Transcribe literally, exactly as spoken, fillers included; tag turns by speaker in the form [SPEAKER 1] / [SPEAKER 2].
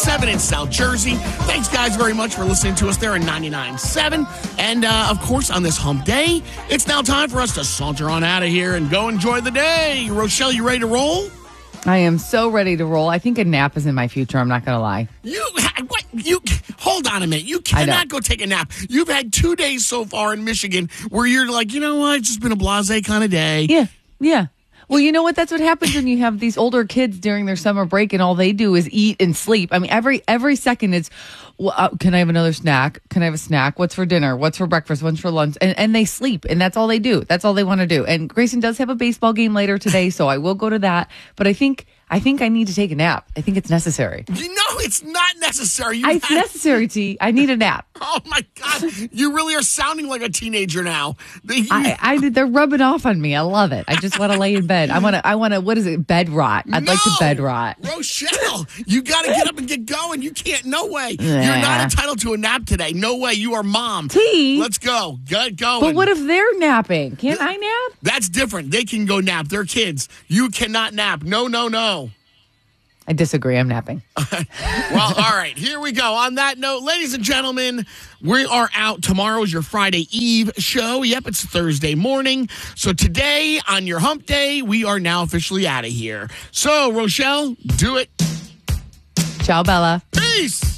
[SPEAKER 1] seven in South Jersey. Thanks, guys, very much for listening to us there in ninety-nine point seven. And, uh, of course, on this hump day, it's now time for us to saunter on out of here and go enjoy the day. Rochelle, you ready to roll?
[SPEAKER 2] I am so ready to roll. I think a nap is in my future. I'm not going to lie.
[SPEAKER 1] You, what, you, hold on a minute. You cannot go take a nap. You've had two days so far in Michigan where you're like, you know what? It's just been a blasé kind of day.
[SPEAKER 2] Yeah, yeah. Well, you know what? That's what happens when you have these older kids during their summer break and all they do is eat and sleep. I mean, every every second it's, well, uh, can I have another snack? Can I have a snack? What's for dinner? What's for breakfast? What's for lunch? And, and they sleep, and that's all they do. That's all they want to do. And Grayson does have a baseball game later today, so I will go to that. But I think I think I need to take a nap. I think it's necessary.
[SPEAKER 1] You know it's not necessary. You
[SPEAKER 2] It's
[SPEAKER 1] had-
[SPEAKER 2] necessary, T. I need a nap.
[SPEAKER 1] Oh, my God. You really are sounding like a teenager now. The-
[SPEAKER 2] I, I they're rubbing off on me. I love it. I just want to lay in bed. I want to. I want to. What is it? Bed rot. I'd
[SPEAKER 1] no,
[SPEAKER 2] like to bed rot.
[SPEAKER 1] Rochelle, you got to get up and get going. You can't. No way.
[SPEAKER 2] Yeah.
[SPEAKER 1] You're not entitled to a nap today. No way. You are mom.
[SPEAKER 2] T.
[SPEAKER 1] Let's go. Get going.
[SPEAKER 2] But what if they're napping? Can't I nap?
[SPEAKER 1] That's different. They can go nap. They're kids. You cannot nap. No, no, no.
[SPEAKER 2] I disagree. I'm napping.
[SPEAKER 1] Well, all right. Here we go. On that note, ladies and gentlemen, we are out. Tomorrow is your Friday Eve show. Yep, it's Thursday morning. So today, on your hump day, we are now officially out of here. So, Rochelle, do it.
[SPEAKER 2] Ciao, Bella.
[SPEAKER 1] Peace.